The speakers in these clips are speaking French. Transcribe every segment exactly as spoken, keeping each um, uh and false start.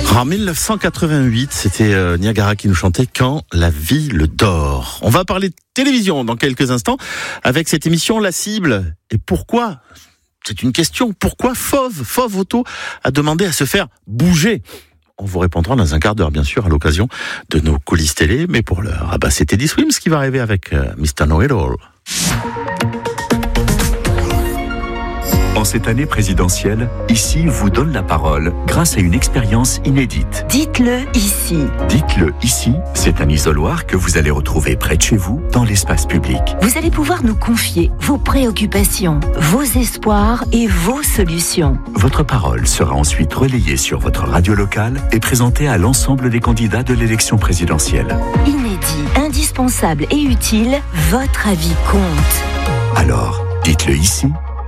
En dix-neuf cent quatre-vingt-huit, c'était euh, Niagara qui nous chantait « Quand la ville dort ». On va parler de télévision dans quelques instants avec cette émission La Cible. Et pourquoi ? C'est une question. Pourquoi Fauve, Fauve Auto a demandé à se faire bouger ? On vous répondra dans un quart d'heure, bien sûr, à l'occasion de nos coulisses télé. Mais pour l'heure, ah bah, c'est Teddy Swims qui va arriver avec euh, mister Know-It-All. En cette année présidentielle, Ici vous donne la parole grâce à une expérience inédite. Dites-le ici. Dites-le ici, c'est un isoloir que vous allez retrouver près de chez vous, dans l'espace public. Vous allez pouvoir nous confier vos préoccupations, vos espoirs et vos solutions. Votre parole sera ensuite relayée sur votre radio locale et présentée à l'ensemble des candidats de l'élection présidentielle. Inédit, indispensable et utile, votre avis compte. Alors, dites-le ici.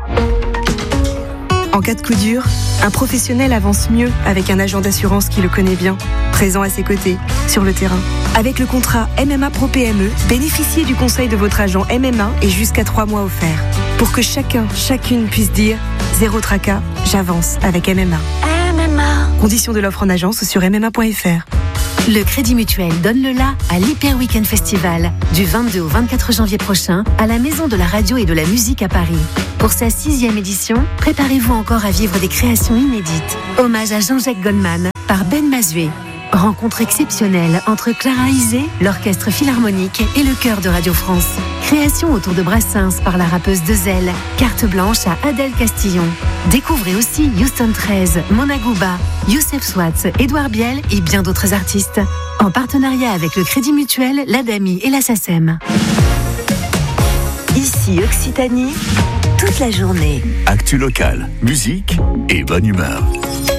En cas de coup dur, un professionnel avance mieux avec un agent d'assurance qui le connaît bien, présent à ses côtés, sur le terrain. Avec le contrat M M A Pro P M E, bénéficiez du conseil de votre agent M M A et jusqu'à trois mois offerts. Pour que chacun, chacune puisse dire « Zéro tracas, j'avance avec M M A ». M M A. Conditions de l'offre en agence sur m m a point f r. Le Crédit Mutuel donne le la à l'Hyper Weekend Festival du vingt-deux au vingt-quatre janvier prochain à la Maison de la Radio et de la Musique à Paris. Pour sa sixième édition, préparez-vous encore à vivre des créations inédites. Hommage à Jean-Jacques Goldman par Ben Mazué. Rencontre exceptionnelle entre Clara Isé, l'Orchestre Philharmonique et le Chœur de Radio France. Création autour de Brassens par la rappeuse Dezel. Carte blanche à Adèle Castillon. Découvrez aussi Houston treize, Mona Gouba, Youssef Swatz, Édouard Biel et bien d'autres artistes. En partenariat avec le Crédit Mutuel, l'Adami et la SACEM. Ici Occitanie, toute la journée. Actu local, musique et bonne humeur.